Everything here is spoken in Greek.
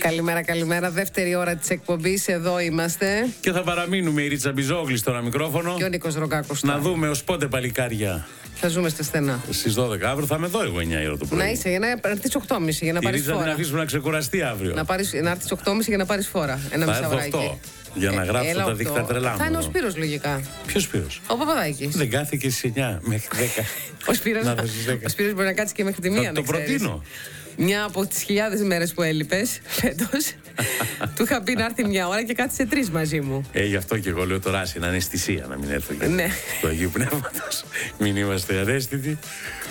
Καλημέρα, καλημέρα. Δεύτερη ώρα της εκπομπής. Εδώ είμαστε. Και θα παραμείνουμε η Ρίτσα Μπιζόγλη στο ένα μικρόφωνο. Και ο Νίκος Ρογκάκος. Να δούμε ως πότε, παλικάρια. Θα ζούμε στα στενά. Στις 12 αύριο θα είμαι εδώ εγώ 9 η ώρα το πρωί. Να είσαι, για να έρθεις 8.30 για να πάρεις φόρα. Η Ρίτσα την αφήσουμε να ξεκουραστεί αύριο. Να έρθεις 8.30 για να πάρεις φόρα. Ένα μισάωράκι. Για να γράψω τα δίκτυα τρελά μου. Θα είναι ο Σπύρος λογικά. Ποιος Σπύρος? Ο Παπαδάκης. Δεν κάθηκε στις 9 μέχρι 10. Ο Σπύρος μπορεί να κάτσει και μέχρι τη 1. Το προτείνω. Μια από τις χιλιάδες μέρες που έλειπες φέτος, του είχα πει να έρθει μια ώρα και κάθισε 3 μαζί μου. Γι' αυτό και εγώ λέω τώρα είναι αναισθησία να μην έρθω και ναι. του Αγίου Πνεύματος. Μην είμαστε ανέστητοι.